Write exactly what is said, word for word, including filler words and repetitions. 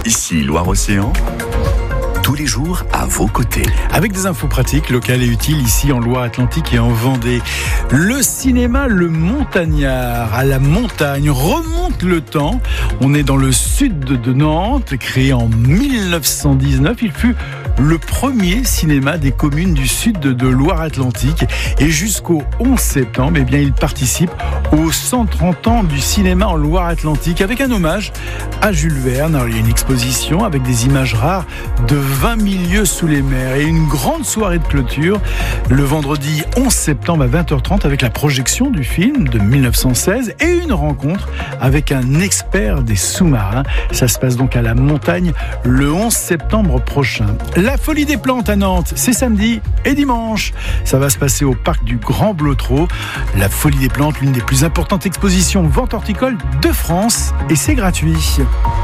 Ici Loire-Océan, tous les jours à vos côtés. Avec des infos pratiques, locales et utiles ici en Loire-Atlantique et en Vendée. Le cinéma Le Montagnard à la montagne remonte le temps. On est dans le sud de Nantes, créé en mille neuf cent dix-neuf. Il fut le premier cinéma des communes du sud de Loire-Atlantique. Et jusqu'au onze septembre, eh bien, il participe aux cent trente ans du cinéma en Loire-Atlantique avec un hommage à Jules Verne. Alors, il y a une exposition avec des images rares de vingt mille lieues sous les mers et une grande soirée de clôture le vendredi onze septembre à vingt heures trente avec la projection du film de mille neuf cent seize et une rencontre avec un expert des sous-marins. Ça se passe donc à la montagne le onze septembre prochain. La Folie des Plantes à Nantes, c'est samedi et dimanche. Ça va se passer au parc du Grand Blotreau. La Folie des Plantes, l'une des plus importantes expositions vente horticole de France, et c'est gratuit.